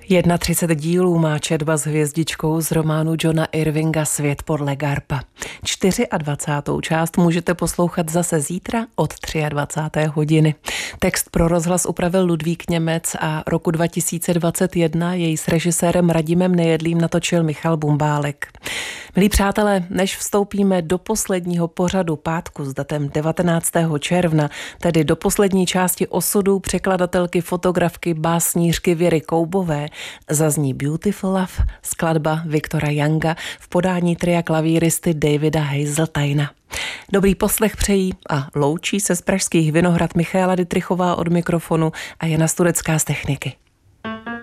31 dílů má četba s hvězdičkou z románu Johna Irvinga Svět podle Garpa. 24. část můžete poslouchat zase zítra od 23. hodiny. Text pro rozhlas upravil Ludvík Němec a roku 2021 jej s režisérem Radimem Nejedlým natočil Michal Bumbálek. Milí přátelé, než vstoupíme do posledního pořadu pátku s datem 19. června, tedy do poslední části osudu překladatelky, fotografky, básnířky Věry Koubové, zazní Beautiful Love, skladba Viktora Younga v podání tria klavíristy Davida Hazeltina. Dobrý poslech přejí a loučí se z pražských Vinohrad Michaela Dittrichová od mikrofonu a Jana Studecká z techniky.